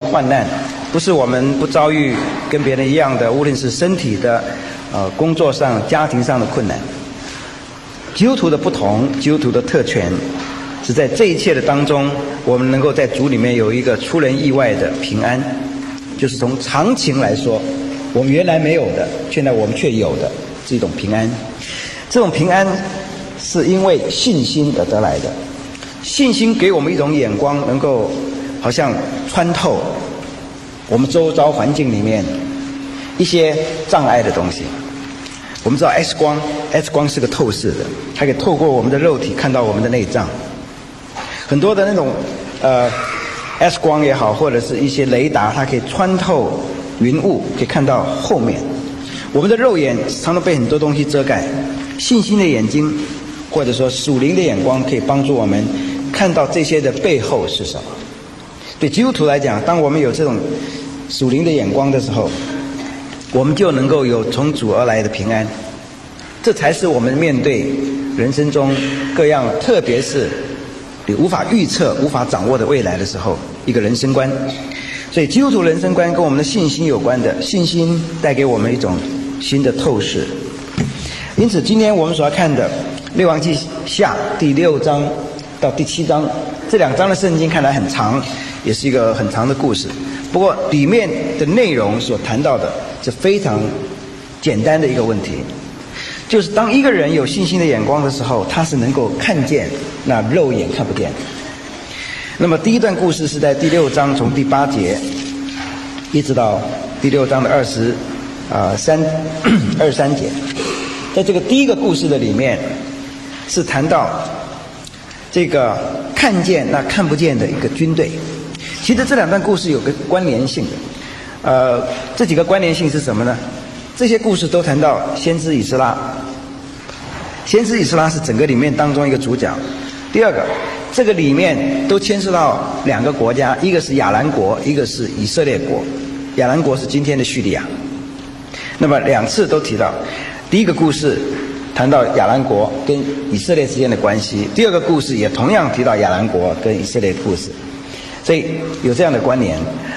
患难，不是我们不遭遇跟别人一样的，无论是身体的、工作上、家庭上的困难。基督徒的不同，基督徒的特权，是在这一切的当中，我们能够在主里面有一个出人意外的平安，就是从常情来说，我们原来没有的，现在我们却有的，是一种平安。这种平安是因为信心而得来的。信心给我们一种眼光，能够好像穿透我们周遭环境里面一些障碍的东西。我们知道 X 光是个透视的，它可以透过我们的肉体看到我们的内脏。很多的那种X 光也好，或者是一些雷达，它可以穿透云雾，可以看到后面。我们的肉眼常常被很多东西遮盖，信心的眼睛或者说属灵的眼光可以帮助我们看到这些的背后是什么。对基督徒来讲，当我们有这种属灵的眼光的时候，我们就能够有从主而来的平安。这才是我们面对人生中各样，特别是你无法预测、无法掌握的未来的时候，一个人生观。所以基督徒人生观跟我们的信心有关的，信心带给我们一种新的透视。因此今天我们所要看的列王记下第6章到第7章，这2章的圣经看来很长，也是一个很长的故事，不过里面的内容所谈到的是非常简单的一个问题，就是当一个人有信心的眼光的时候，他是能够看见那肉眼看不见。那么第一段故事是在第6章从第8节一直到第6章的23节。在这个第一个故事的里面，是谈到这个看见那看不见的一个军队。其实这2段故事有个关联性的，这几个关联性是什么呢？这些故事都谈到先知以斯拉，先知以斯拉是整个里面当中一个主角。第二个，这个里面都牵涉到2个国家，一个是亚兰国，一个是以色列国。亚兰国是今天的叙利亚。那么2次都提到，第一个故事谈到亚兰国跟以色列之间的关系，第二个故事也同样提到亚兰国跟以色列的故事，所以有这样的关联。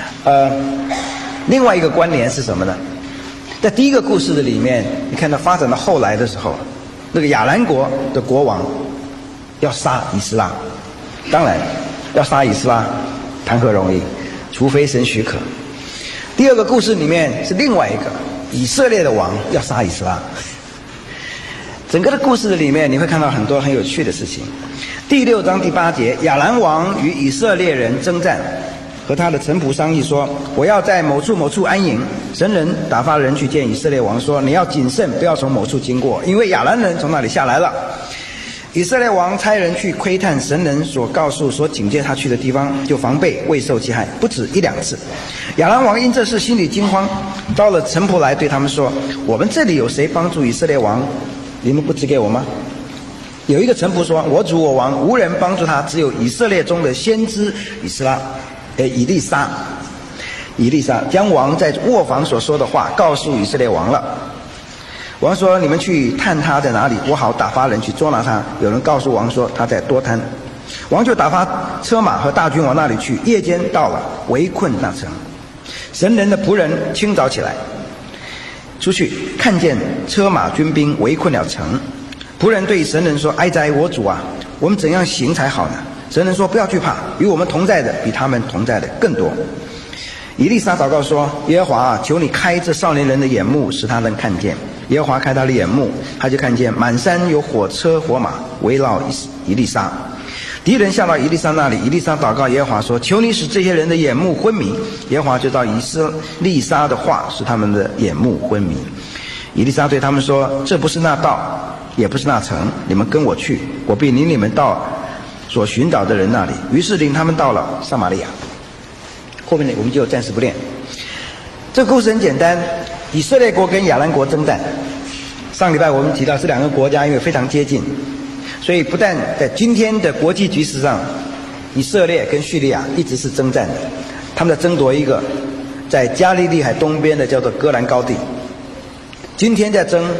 另外一个关联是什么呢？在第一个故事的里面，你看到发展到后来的时候，那个亚兰国的国王要杀以斯拉，当然要杀以斯拉谈何容易，除非神许可。第二个故事里面是另外一个以色列的王要杀以斯拉。整个的故事的里面，你会看到很多很有趣的事情。第6章第8节，亚兰王与以色列人征战，和他的臣仆商议说，我要在某处某处安营。神人打发人去见以色列王说，你要谨慎，不要从某处经过，因为亚兰人从那里下来了。以色列王差人去窥探神人所告诉、所警戒他去的地方，就防备未受其害，不止1、2次。亚兰王因这事心里惊慌，招了臣仆来对他们说，我们这里有谁帮助以色列王？你们不指给我吗？有一个臣仆说，我主我王无人帮助他，只有以色列中的先知以利沙将王在卧房所说的话告诉以色列王了。王说，你们去探他在哪里，我好打发人去捉拿他。有人告诉王说，他在多滩。王就打发车马和大军往那里去，夜间到了，围困那城。神人的仆人清早起来出去，看见车马军兵围困了城。仆人对神人说，哀哉我主啊，我们怎样行才好呢？神人说，不要惧怕，与我们同在的比他们同在的更多。以利沙祷告说，耶和华啊，求你开这少年人的眼目，使他能看见。耶和华开他的眼目，他就看见满山有火车火马围绕以利沙。敌人下到以利沙那里，以利沙祷告耶和华说，求你使这些人的眼目昏迷。耶和华就照以利沙的话，使他们的眼目昏迷。以利沙对他们说，这不是那道，也不是那城，你们跟我去，我必领你们到所寻找的人那里。于是领他们到了撒玛利亚。后面呢，我们就暂时不念。这个故事很简单，以色列国跟亚兰国征战。上礼拜我们提到这2个国家因为非常接近，所以不但在今天的国际局势上，以色列跟叙利亚一直是征战的，他们在争夺一个在加利利海东边的叫做戈兰高地。今天在争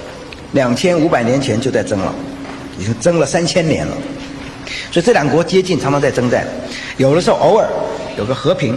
，2500年前就在争了，已经争了3000年了。所以这2国接近，常常在征战。有的时候偶尔有个和平，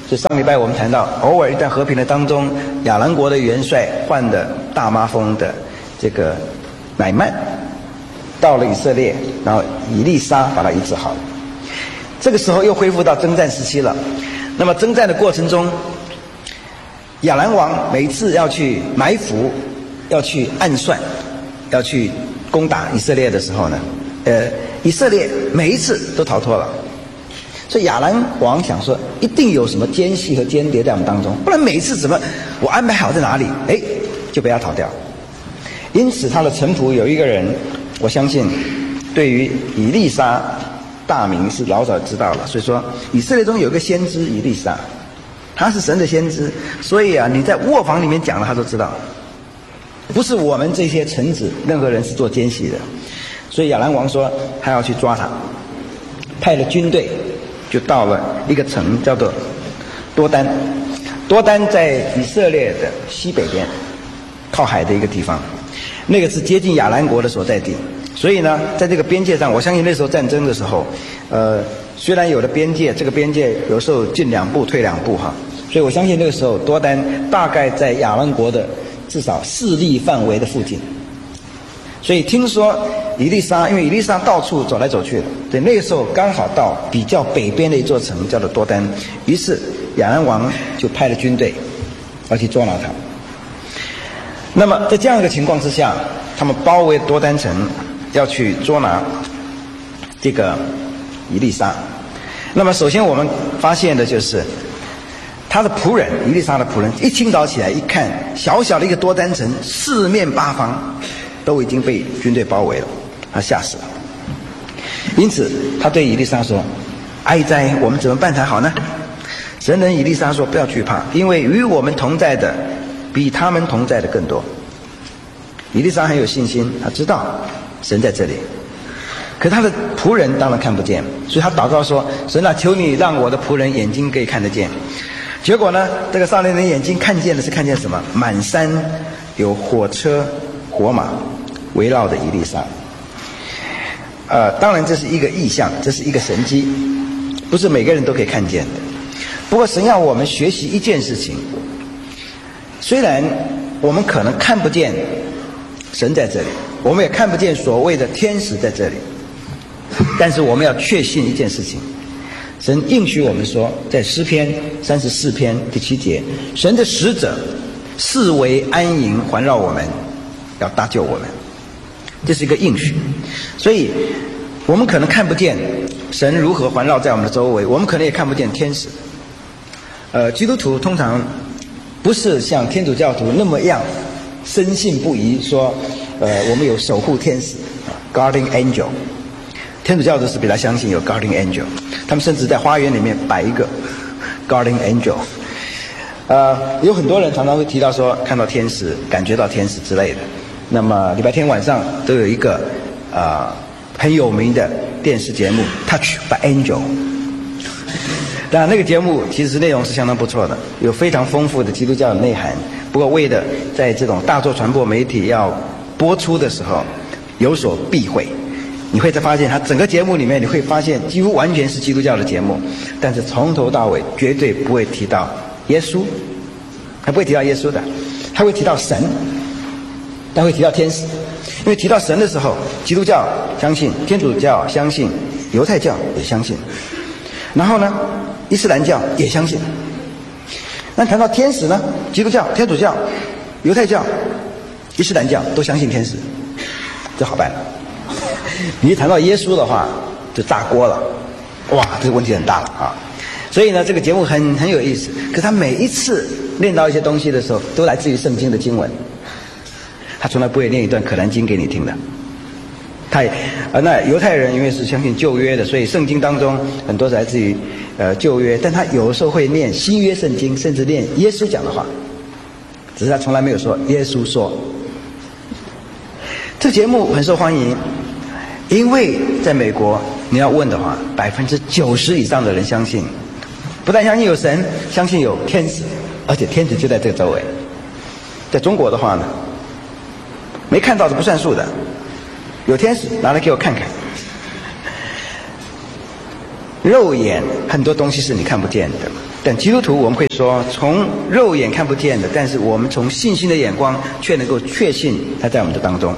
所以上礼拜我们谈到，偶尔一段和平的当中，亚兰国的元帅患的大麻风的这个乃曼到了以色列，然后以利沙把他医治好了。这个时候又恢复到征战时期了。那么征战的过程中，亚兰王每一次要去埋伏，要去暗算，要去攻打以色列的时候呢，以色列每一次都逃脱了。所以亚兰王想说，一定有什么奸细和间谍在我们当中，不然每一次怎么我安排好在哪里，就被他逃掉。因此他的臣仆有一个人，我相信对于以利沙大名是老早知道了，所以说以色列中有一个先知以利沙，他是神的先知，所以你在卧房里面讲了他都知道，不是我们这些臣子任何人是做奸细的。所以亚兰王说他要去抓他，派了军队就到了一个城叫做多丹。多丹在以色列的西北边靠海的一个地方，那个是接近亚兰国的所在地。所以呢，在这个边界上，我相信那时候战争的时候，虽然有了边界，这个边界有时候进2步退2步哈，所以我相信那个时候多丹大概在亚兰国的至少势力范围的附近。所以听说以利沙，因为以利沙到处走来走去的，对，那个时候刚好到比较北边的一座城叫做多丹，于是亚兰王就派了军队要去捉拿他。那么在这样一个情况之下，他们包围多丹城，要去捉拿这个以利沙。那么首先我们发现的就是他的仆人，以利沙的仆人一清早起来一看，小小的一个多丹城四面八方都已经被军队包围了，他吓死了。因此他对以利沙说，哀哉，我们怎么办才好呢？神人以利沙说，不要惧怕，因为与我们同在的比他们同在的更多。以利沙很有信心，他知道神在这里，可他的仆人当然看不见，所以他祷告说，神啊，求你让我的仆人眼睛可以看得见。结果呢，这个少年人眼睛看见的是看见什么？满山有火车火马围绕着以利沙。当然这是一个异象，这是一个神迹，不是每个人都可以看见的。不过神要我们学习一件事情，虽然我们可能看不见神在这里，我们也看不见所谓的天使在这里，但是我们要确信一件事情，神应许我们说，在诗篇34篇第7节，神的使者四围安营环绕我们，要搭救我们，这是一个应许。所以我们可能看不见神如何环绕在我们的周围，我们可能也看不见天使。基督徒通常不是像天主教徒那么样深信不疑说我们有守护天使 guardian angel。 天主教徒是比较相信有 guardian angel， 他们甚至在花园里面摆一个 guardian angel。有很多人常常会提到说看到天使，感觉到天使之类的。那么礼拜天晚上都有一个很有名的电视节目 Touch by Angel。 当然那个节目其实内容是相当不错的，有非常丰富的基督教的内涵，不过为了在这种大众传播媒体要播出的时候有所避讳，你会发现它整个节目里面，你会发现几乎完全是基督教的节目，但是从头到尾绝对不会提到耶稣，他不会提到耶稣的，他会提到神，他会提到天使。因为提到神的时候，基督教相信，天主教相信，犹太教也相信，然后呢伊斯兰教也相信。那谈到天使呢，基督教、天主教、犹太教、伊斯兰教都相信天使，这好办了。你一谈到耶稣的话就炸锅了，哇，这个问题很大了啊！所以呢这个节目很有意思，可他每一次念到一些东西的时候都来自于圣经的经文，他从来不会念一段可兰经给你听的。那犹太人因为是相信旧约的，所以圣经当中很多是来自于旧约，但他有时候会念新约圣经，甚至念耶稣讲的话，只是他从来没有说耶稣说。这个节目很受欢迎，因为在美国你要问的话，90%以上的人相信，不但相信有神，相信有天使，而且天使就在这个周围。在中国的话呢，没看到是不算数的，有天使拿来给我看看。肉眼很多东西是你看不见的， 但基督徒我们会说，从肉眼看不见的，但是我们从信心的眼光却能够确信他在我们的当中。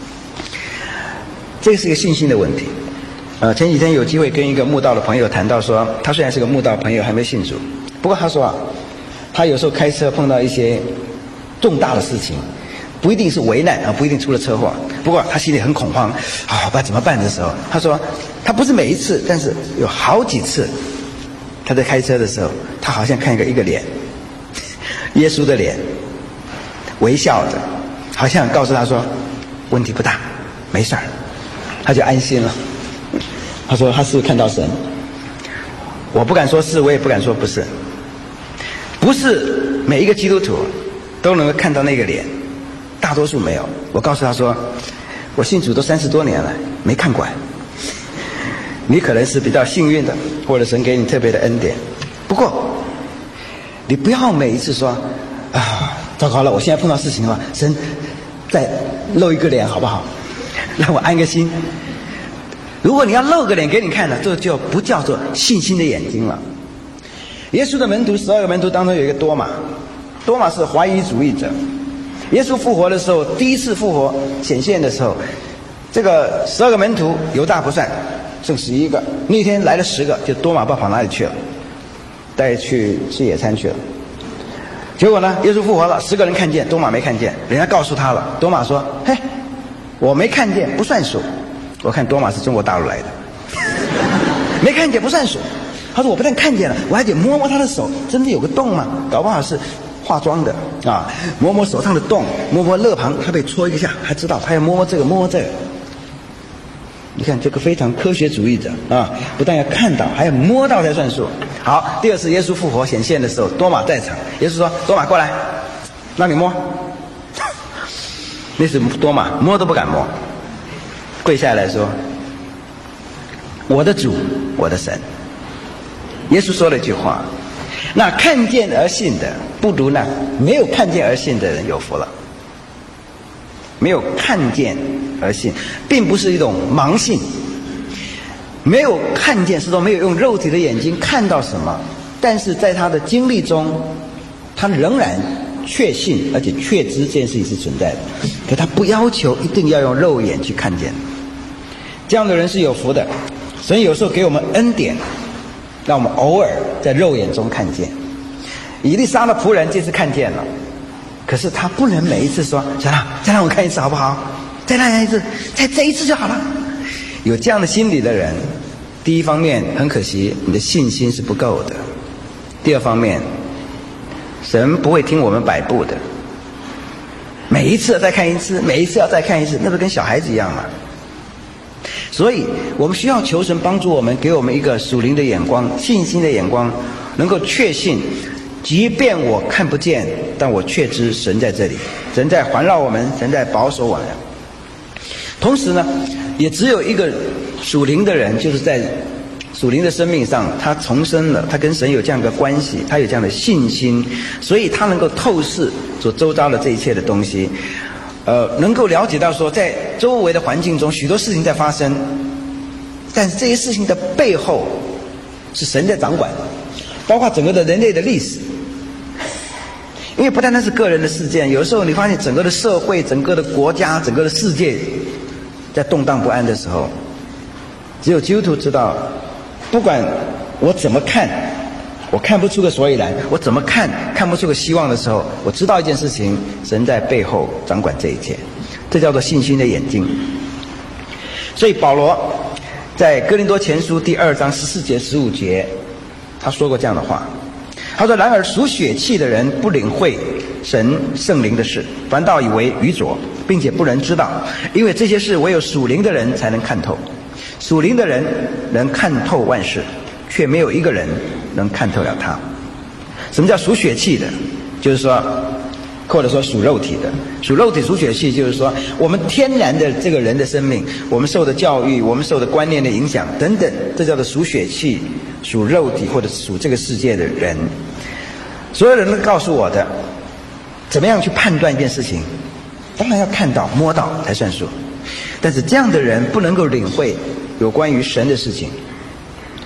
这是一个信心的问题。前几天有机会跟一个慕道的朋友谈到说，他虽然是个慕道朋友，还没信主，不过他说他有时候开车碰到一些重大的事情，不一定是危难不一定出了车祸，不过他心里很恐慌不知道怎么办的时候，他说他不是每一次，但是有好几次他在开车的时候，他好像看一个脸，耶稣的脸，微笑着，好像告诉他说问题不大，没事儿，他就安心了。他说他是看到神，我不敢说是，我也不敢说不是，不是每一个基督徒都能够看到那个脸，大多数没有。我告诉他说，我信主都30多年了，没看过。你可能是比较幸运的，或者神给你特别的恩典。不过你不要每一次说糟糕了，我现在碰到事情了，神再露一个脸好不好，让我安个心。如果你要露个脸给你看了，这就不叫做信心的眼睛了。耶稣的门徒12个门徒当中有一个多马，多马是怀疑主义者。耶稣复活的时候，第一次复活显现的时候，这个12个门徒犹大不算，剩11个。那天来了10个，就多马不知道跑哪里去了，带去吃野餐去了。结果呢，耶稣复活了，10个人看见，多马没看见，人家告诉他了。多马说：“嘿，我没看见不算数。”我看多马是中国大陆来的，没看见不算数。他说我不但看见了，我还得摸摸他的手，真的有个洞吗？搞不好是化妆的摸摸手上的洞，摸摸肋旁，他被戳一下，还知道他要摸摸这个摸摸这个。你看这个非常科学主义者不但要看到，还要摸到才算数。好，第二次耶稣复活显现的时候，多马在场，耶稣说：“多马过来，让你摸。”那是多马摸都不敢摸，跪下来说：“我的主，我的神。”耶稣说了一句话：“那看见而信的，不如那没有看见而信的人有福了。”没有看见而信，并不是一种盲信。没有看见是说没有用肉体的眼睛看到什么，但是在他的经历中，他仍然确信而且确知这件事情是存在的，可他不要求一定要用肉眼去看见。这样的人是有福的。神有时候给我们恩典，让我们偶尔在肉眼中看见。以利沙的仆人这次看见了，可是他不能每一次说：“小浪，再让我看一次好不好？再来一次，再这一次就好了。”有这样的心理的人，第一方面很可惜，你的信心是不够的；第二方面，神不会听我们摆布的。每一次要再看一次，每一次要再看一次，那不跟小孩子一样吗？所以我们需要求神帮助我们，给我们一个属灵的眼光、信心的眼光，能够确信，即便我看不见，但我确知神在这里，神在环绕我们，神在保守我们。同时呢，也只有一个属灵的人，就是在属灵的生命上，他重生了，他跟神有这样一个关系，他有这样的信心，所以他能够透视所周遭的这一切的东西，能够了解到说，在周围的环境中许多事情在发生，但是这些事情的背后是神在掌管，包括整个的人类的历史。因为不单单是个人的事件，有时候你发现整个的社会、整个的国家、整个的世界在动荡不安的时候，只有基督徒知道，不管我怎么看，我看不出个所以然，我怎么看不出个希望的时候，我知道一件事情，神在背后掌管这一切，这叫做信心的眼睛。所以保罗在哥林多前书第2章14节15节，他说过这样的话，他说：“然而属血气的人不领会神圣灵的事，反倒以为愚拙，并且不能知道，因为这些事唯有属灵的人才能看透。属灵的人能看透万事，却没有一个人能看透了他。”什么叫属血气的？就是说，或者说属肉体的。属肉体、属血气，就是说我们天然的这个人的生命，我们受的教育，我们受的观念的影响等等，这叫做属血气、属肉体或者属这个世界的人。所有人都告诉我的，怎么样去判断一件事情，当然要看到摸到才算数，但是这样的人不能够领会有关于神的事情。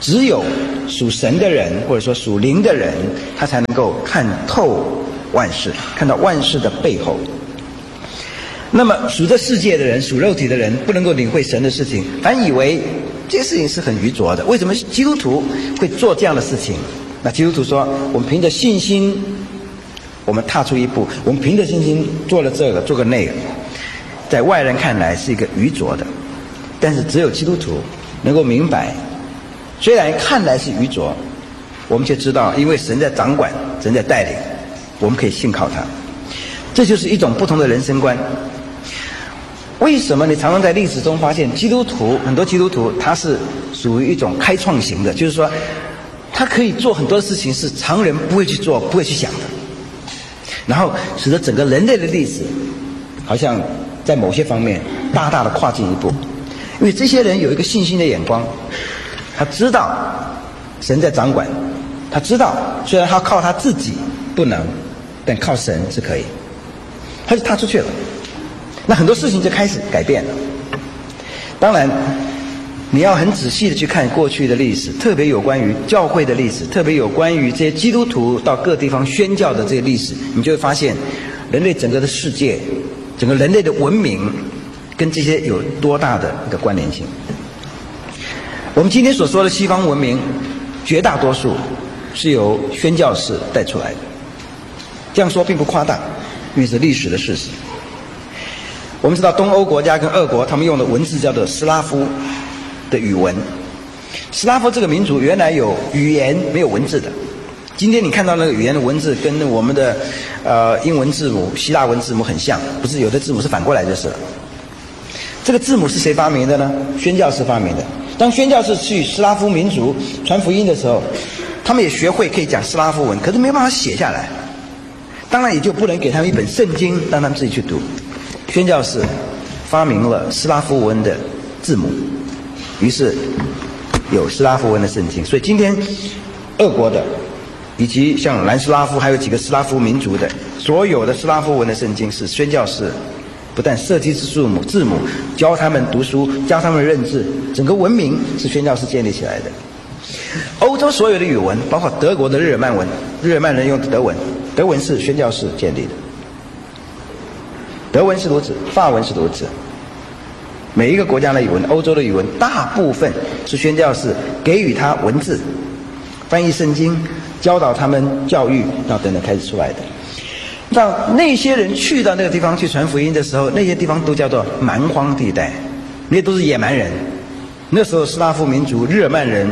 只有属神的人，或者说属灵的人，他才能够看透万事，看到万事的背后。那么属这世界的人，属肉体的人，不能够领会神的事情，反以为这些事情是很愚拙的。为什么基督徒会做这样的事情？那基督徒说，我们凭着信心，我们踏出一步，我们凭着信心做了这个，做个那个，在外人看来是一个愚拙的，但是只有基督徒能够明白，虽然看来是愚拙，我们却知道，因为神在掌管，神在带领，我们可以信靠他。这就是一种不同的人生观。为什么你常常在历史中发现基督徒，很多基督徒他是属于一种开创型的，就是说他可以做很多事情是常人不会去做，不会去想的，然后使得整个人类的历史好像在某些方面大大的跨进一步。因为这些人有一个信心的眼光，他知道神在掌管，他知道虽然他靠他自己不能，但靠神是可以，他就踏出去了，那很多事情就开始改变了。当然你要很仔细的去看过去的历史，特别有关于教会的历史，特别有关于这些基督徒到各地方宣教的这些历史，你就会发现人类整个的世界，整个人类的文明跟这些有多大的一个关联性。我们今天所说的西方文明绝大多数是由宣教士带出来的，这样说并不夸大，因为是历史的事实。我们知道东欧国家跟俄国他们用的文字叫做斯拉夫的语文。斯拉夫这个民族原来有语言没有文字的，今天你看到那个语言的文字跟我们的英文字母、希腊文字母很像，不是有的字母是反过来就是了。这个字母是谁发明的呢？宣教士发明的。当宣教士去斯拉夫民族传福音的时候，他们也学会可以讲斯拉夫文，可是没办法写下来，当然也就不能给他们一本圣经让他们自己去读。宣教士发明了斯拉夫文的字母，于是有斯拉夫文的圣经。所以今天俄国的以及像南斯拉夫还有几个斯拉夫民族的所有的斯拉夫文的圣经，是宣教士不但设计字母教他们读书，教他们认字，整个文明是宣教士建立起来的。欧洲所有的语文，包括德国的日耳曼文，日耳曼人用的德文，德文是宣教士建立的，德文是如此，法文是如此。每一个国家的语文，欧洲的语文大部分是宣教士给予他文字，翻译圣经，教导他们教育，然后等等开始出来的。让那些人去到那个地方去传福音的时候，那些地方都叫做蛮荒地带，那些都是野蛮人。那时候斯拉夫民族、日耳曼人，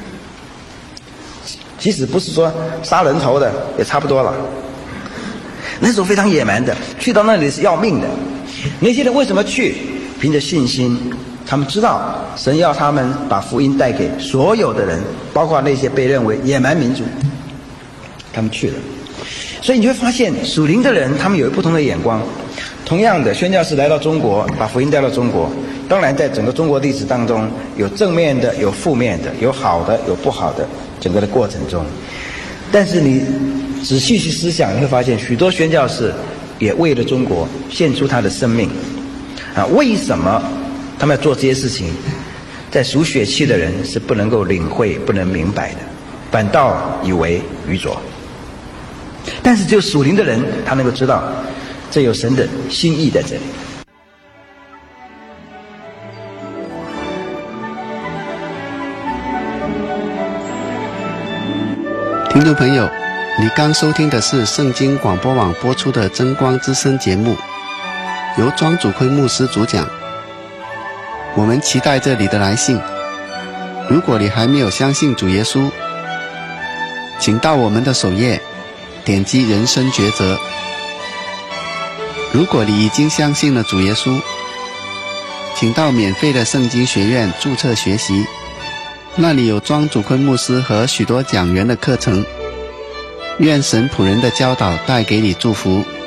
即使不是说杀人头的，也差不多了。那时候非常野蛮的，去到那里是要命的。那些人为什么去？凭着信心，他们知道神要他们把福音带给所有的人，包括那些被认为野蛮民族，他们去了。所以你会发现属灵的人他们有不同的眼光。同样的，宣教士来到中国，把福音带到中国，当然在整个中国历史当中有正面的，有负面的，有好的，有不好的，整个的过程中，但是你仔细去思想，你会发现许多宣教士也为了中国献出他的生命为什么他们要做这些事情？在属血气的人是不能够领会、不能明白的，反倒以为愚拙。但是只有属灵的人，他能够知道这有神的心意在这里。 听众朋友，你刚收听的是圣经广播网播出的真光之声节目，由庄祖坤牧师主讲。我们期待着你的来信。如果你还没有相信主耶稣，请到我们的首页点击人生抉择。如果你已经相信了主耶稣，请到免费的圣经学院注册学习，那里有庄祖坤牧师和许多讲员的课程。愿神仆人的教导带给你祝福。